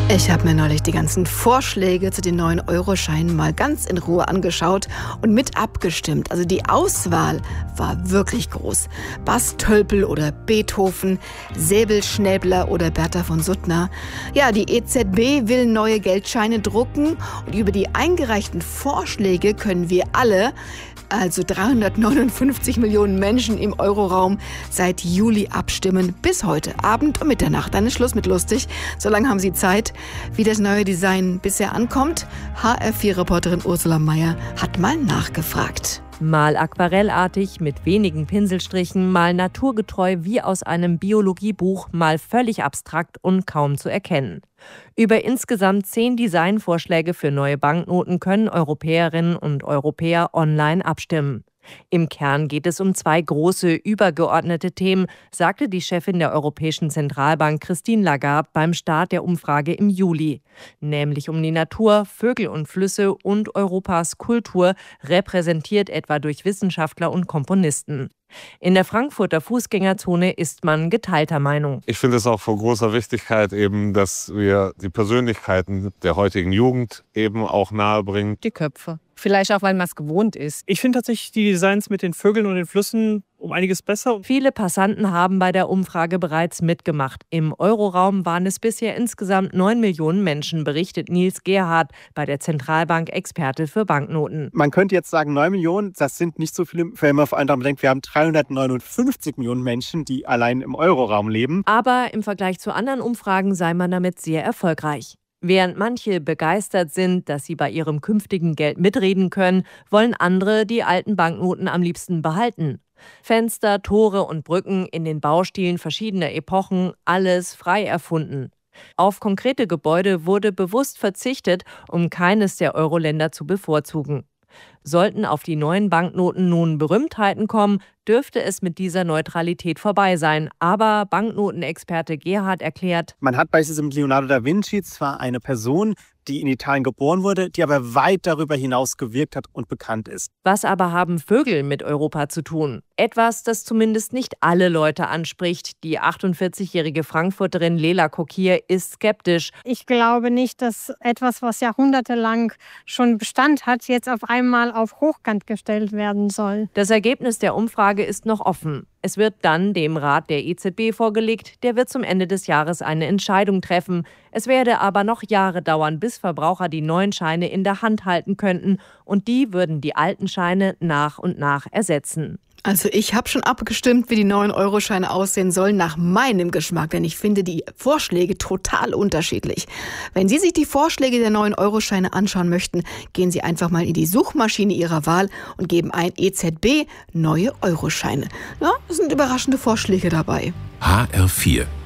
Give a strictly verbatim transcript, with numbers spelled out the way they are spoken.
Ich habe mir neulich die ganzen Vorschläge zu den neuen Euroscheinen mal ganz in Ruhe angeschaut und mit abgestimmt. Also die Auswahl war wirklich groß. Bas Tölpel oder Beethoven, Säbel Schnäbler oder Bertha von Suttner. Ja, die E Z B will neue Geldscheine drucken und über die eingereichten Vorschläge können wir alle, also dreihundertneunundfünfzig Millionen Menschen im Euroraum, seit Juli abstimmen. Bis heute Abend um Mitternacht. Dann ist Schluss mit lustig. So lange haben Sie Zeit. Wie das neue Design bisher ankommt, H R vier Reporterin Ursula Meier hat mal nachgefragt. Mal aquarellartig mit wenigen Pinselstrichen, mal naturgetreu wie aus einem Biologiebuch, mal völlig abstrakt und kaum zu erkennen. Über insgesamt zehn Designvorschläge für neue Banknoten können Europäerinnen und Europäer online abstimmen. Im Kern geht es um zwei große, übergeordnete Themen, sagte die Chefin der Europäischen Zentralbank Christine Lagarde beim Start der Umfrage im Juli. Nämlich um die Natur, Vögel und Flüsse und Europas Kultur, repräsentiert etwa durch Wissenschaftler und Komponisten. In der Frankfurter Fußgängerzone ist man geteilter Meinung. Ich finde es auch von großer Wichtigkeit, eben, dass wir die Persönlichkeiten der heutigen Jugend eben auch nahebringen. Die Köpfe. Vielleicht auch, weil man es gewohnt ist. Ich finde tatsächlich die Designs mit den Vögeln und den Flüssen um einiges besser. Viele Passanten haben bei der Umfrage bereits mitgemacht. Im Euroraum waren es bisher insgesamt neun Millionen Menschen, berichtet Nils Gerhardt, bei der Zentralbank Experte für Banknoten. Man könnte jetzt sagen, neun Millionen, das sind nicht so viele, wenn man vor allem daran denkt, wir haben dreihundertneunundfünfzig Millionen Menschen, die allein im Euroraum leben. Aber im Vergleich zu anderen Umfragen sei man damit sehr erfolgreich. Während manche begeistert sind, dass sie bei ihrem künftigen Geld mitreden können, wollen andere die alten Banknoten am liebsten behalten. Fenster, Tore und Brücken in den Baustilen verschiedener Epochen, alles frei erfunden. Auf konkrete Gebäude wurde bewusst verzichtet, um keines der Euro-Länder zu bevorzugen. Sollten auf die neuen Banknoten nun Berühmtheiten kommen, dürfte es mit dieser Neutralität vorbei sein. Aber Banknotenexperte Gerhardt erklärt: Man hat beispielsweise mit Leonardo da Vinci zwar eine Person, die in Italien geboren wurde, die aber weit darüber hinaus gewirkt hat und bekannt ist. Was aber haben Vögel mit Europa zu tun? Etwas, das zumindest nicht alle Leute anspricht. Die achtundvierzigjährige Frankfurterin Lela Kokir ist skeptisch. Ich glaube nicht, dass etwas, was jahrhundertelang schon Bestand hat, jetzt auf einmal auf Hochkant gestellt werden soll. Das Ergebnis der Umfrage ist noch offen. Es wird dann dem Rat der E Z B vorgelegt. Der wird zum Ende des Jahres eine Entscheidung treffen. Es werde aber noch Jahre dauern, bis Verbraucher die neuen Scheine in der Hand halten könnten. Und die würden die alten Scheine nach und nach ersetzen. Also ich habe schon abgestimmt, wie die neuen Euroscheine aussehen sollen, nach meinem Geschmack, denn ich finde die Vorschläge total unterschiedlich. Wenn Sie sich die Vorschläge der neuen Euroscheine anschauen möchten, gehen Sie einfach mal in die Suchmaschine Ihrer Wahl und geben ein E Z B neue Euroscheine. Ja, es sind überraschende Vorschläge dabei. H R vier